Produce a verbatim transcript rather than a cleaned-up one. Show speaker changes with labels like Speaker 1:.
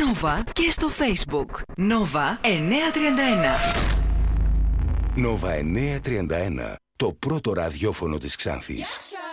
Speaker 1: Nova και στο Facebook. Nova εννιακόσια τριάντα ένα.
Speaker 2: Nova εννιακόσια τριάντα ένα, το πρώτο ραδιόφωνο της Ξάνθης.